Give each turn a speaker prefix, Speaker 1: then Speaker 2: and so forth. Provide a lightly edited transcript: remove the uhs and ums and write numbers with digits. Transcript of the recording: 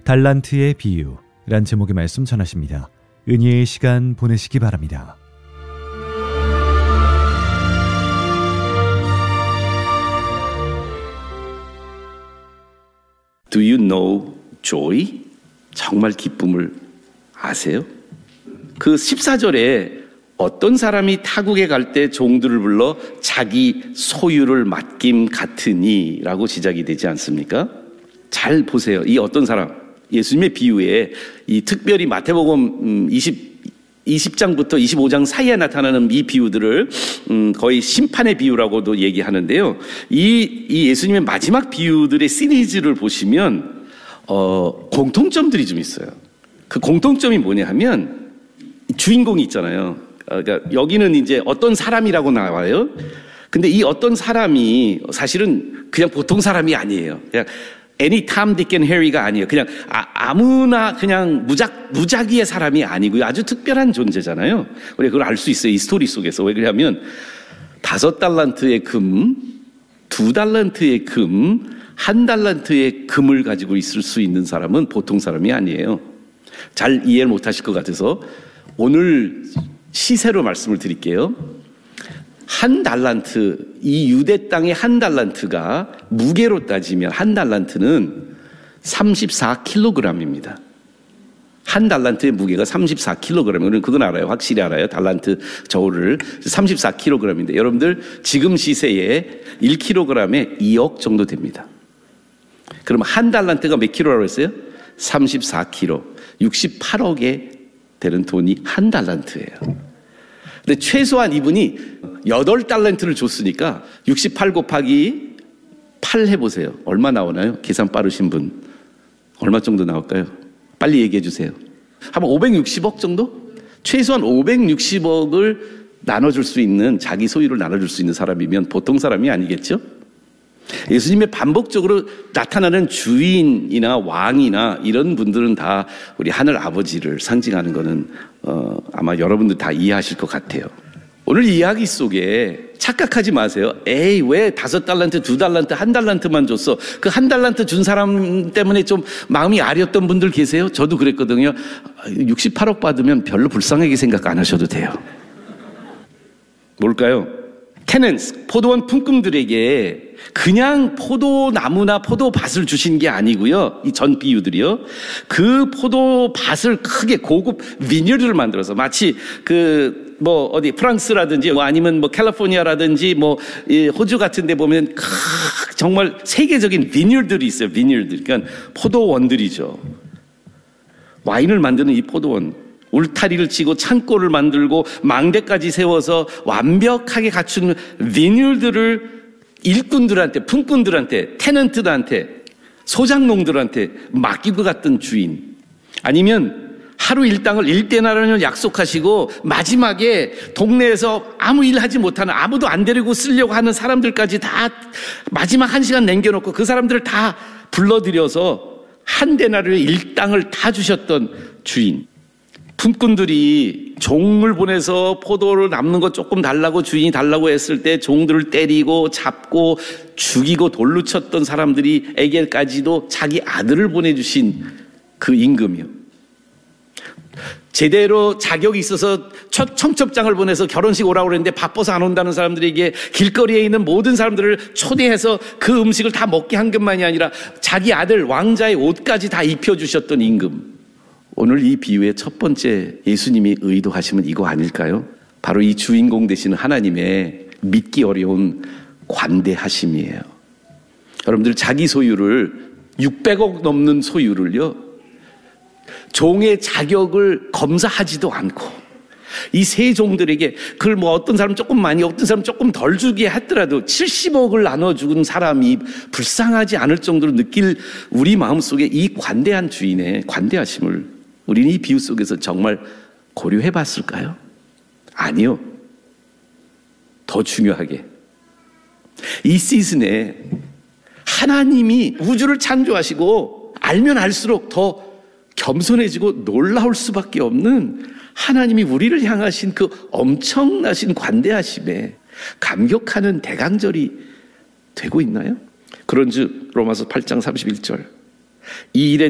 Speaker 1: 달란트의 비유란 제목의 말씀 전하십니다. 은혜의 시간 보내시기 바랍니다.
Speaker 2: Do you know joy? 정말 기쁨을 아세요? 그 14절에 어떤 사람이 타국에 갈 때 종들을 불러 자기 소유를 맡김 같으니 라고 시작이 되지 않습니까? 잘 보세요. 이 어떤 사람, 예수님의 비유에 이 특별히 마태복음 20장부터 25장 사이에 나타나는 이 비유들을 거의 심판의 비유라고도 얘기하는데요. 이 예수님의 마지막 비유들의 시리즈를 보시면 공통점들이 좀 있어요. 그 공통점이 뭐냐 하면 주인공이 있잖아요. 그러니까 여기는 이제 어떤 사람이라고 나와요. 근데 이 어떤 사람이 사실은 그냥 보통 사람이 아니에요. 그냥 any Tom, Dick and Harry가 아니에요. 그냥 아무나 그냥 무작위의 사람이 아니고요. 아주 특별한 존재잖아요. 우리 그걸 알 수 있어요. 이 스토리 속에서. 왜 그러냐면 5달란트의 금, 2달란트의 금, 1달란트의 금을 가지고 있을 수 있는 사람은 보통 사람이 아니에요. 잘 이해를 못하실 것 같아서 오늘 시세로 말씀을 드릴게요. 1달란트, 이 유대 땅의 1달란트가 무게로 따지면 1달란트는 34kg입니다. 1달란트의 무게가 34kg. 그건 알아요. 확실히 알아요. 달란트 저울을 34kg인데 여러분들 지금 시세에 1kg에 2억 정도 됩니다. 그럼 1달란트가 몇 킬로라고 했어요? 34kg. 68억에 되는 돈이 1달란트예요. 근데 최소한 이분이 8달란트를 줬으니까 68 곱하기 8 해보세요. 얼마 나오나요? 계산 빠르신 분. 얼마 정도 나올까요? 빨리 얘기해 주세요. 한번 560억 정도? 최소한 560억을 나눠줄 수 있는, 자기 소유를 나눠줄 수 있는 사람이면 보통 사람이 아니겠죠? 예수님의 반복적으로 나타나는 주인이나 왕이나 이런 분들은 다 우리 하늘 아버지를 상징하는 거는 아마 여러분들 다 이해하실 것 같아요. 오늘 이야기 속에 착각하지 마세요. 에이, 왜 5달란트, 2달란트, 1달란트만 줬어? 그 1달란트 준 사람 때문에 좀 마음이 아렸던 분들 계세요? 저도 그랬거든요. 68억 받으면 별로 불쌍하게 생각 안 하셔도 돼요. 뭘까요? 테넌스, 포도원 품꾼들에게 그냥 포도나무나 포도밭을 주신 게 아니고요. 이 전 비유들이요. 그 포도밭을 크게 고급 비니어드를 만들어서 마치 어디 프랑스라든지 아니면 캘리포니아라든지 호주 같은 데 보면 정말 세계적인 비니어드들이 있어요. 비니어드. 그러니까 포도원들이죠. 와인을 만드는 이 포도원. 울타리를 치고 창고를 만들고 망대까지 세워서 완벽하게 갖춘 비닐들을 일꾼들한테, 품꾼들한테, 테넌트들한테, 소장농들한테 맡기고 갔던 주인. 아니면 하루 일당을 1데나리온을 약속하시고 마지막에 동네에서 아무 일 하지 못하는, 아무도 안 데리고 쓰려고 하는 사람들까지 다 마지막 1시간 남겨놓고 그 사람들을 다 불러들여서 1데나리온의 일당을 다 주셨던 주인. 품꾼들이 종을 보내서 포도를 남는 거 조금 달라고 주인이 달라고 했을 때 종들을 때리고 잡고 죽이고 돌로 쳤던 사람들에게까지도 자기 아들을 보내주신 그 임금이요. 제대로 자격이 있어서 첫 청첩장을 보내서 결혼식 오라고 그랬는데 바빠서 안 온다는 사람들에게 길거리에 있는 모든 사람들을 초대해서 그 음식을 다 먹게 한 것만이 아니라 자기 아들 왕자의 옷까지 다 입혀주셨던 임금. 오늘 이 비유의 첫 번째 예수님이 의도하시면 이거 아닐까요? 바로 이 주인공 되시는 하나님의 믿기 어려운 관대하심이에요. 여러분들 자기 소유를 600억 넘는 소유를요, 종의 자격을 검사하지도 않고 이 세 종들에게 그걸 어떤 사람 조금 많이, 어떤 사람 조금 덜 주게 했더라도 70억을 나눠 죽은 사람이 불쌍하지 않을 정도로 느낄 우리 마음속에 이 관대한 주인의 관대하심을 우리는 이 비유 속에서 정말 고려해 봤을까요? 아니요. 더 중요하게 이 시즌에 하나님이 우주를 창조하시고 알면 알수록 더 겸손해지고 놀라울 수밖에 없는 하나님이 우리를 향하신 그 엄청나신 관대하심에 감격하는 대강절이 되고 있나요? 그런즉 로마서 8장 31절 이 일에